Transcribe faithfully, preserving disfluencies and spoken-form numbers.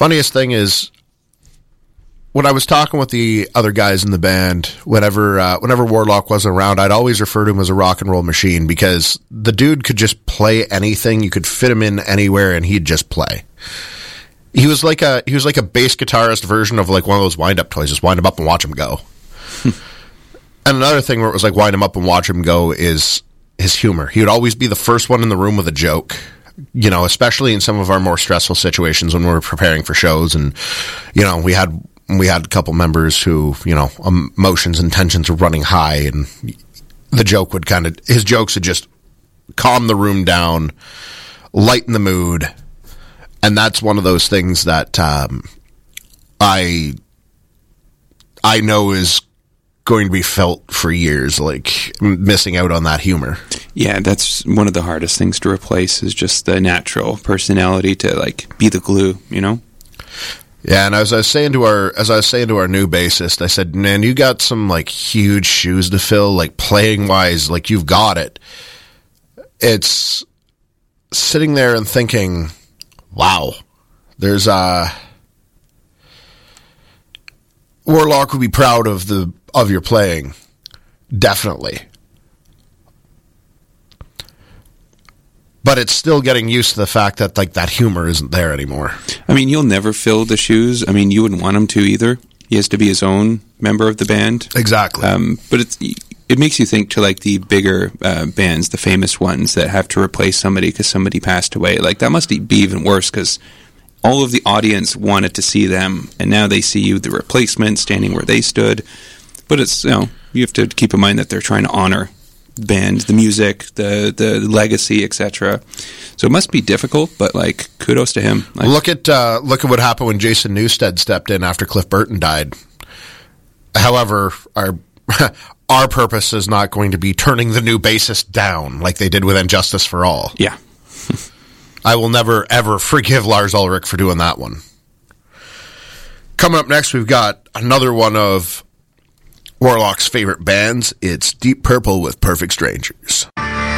funniest thing is, when I was talking with the other guys in the band, whenever uh, whenever Warlock wasn't around, I'd always refer to him as a rock and roll machine because the dude could just play anything. You could fit him in anywhere, and he'd just play. He was like a he was like a bass guitarist version of like one of those wind up toys. Just wind him up and watch him go. And another thing where it was like wind him up and watch him go is his humor. He would always be the first one in the room with a joke. You know, especially in some of our more stressful situations when we were preparing for shows, and you know, we had. We had a couple members who, you know, emotions and tensions were running high, and the joke would kind of, his jokes would just calm the room down, lighten the mood, and that's one of those things that um, I I know is going to be felt for years, like missing out on that humor. Yeah, that's one of the hardest things to replace is just the natural personality to like be the glue, you know? Yeah, and as I was saying to our as I was saying to our new bassist, I said, "Man, you got some like huge shoes to fill, like playing wise, like you've got it." It's sitting there and thinking, "Wow, there's a Warlock would be proud of the of your playing, definitely." But it's still getting used to the fact that like that humor isn't there anymore. I mean, you'll never fill the shoes. I mean, you wouldn't want him to either. He has to be his own member of the band. Exactly. Um, but it's, it makes you think to like the bigger uh, bands, the famous ones that have to replace somebody because somebody passed away. Like that must be even worse because all of the audience wanted to see them, and now they see you, the replacement, standing where they stood. But it's, you know, you have to keep in mind that they're trying to honor band, the music, the the legacy, et cetera. So it must be difficult, but like kudos to him. Like, look at uh, look at what happened when Jason Newsted stepped in after Cliff Burton died. However, our our purpose is not going to be turning the new bassist down like they did with Injustice for All. Yeah. I will never ever forgive Lars Ulrich for doing that one. Coming up next, we've got another one of Warlock's favorite bands. It's Deep Purple with Perfect Strangers.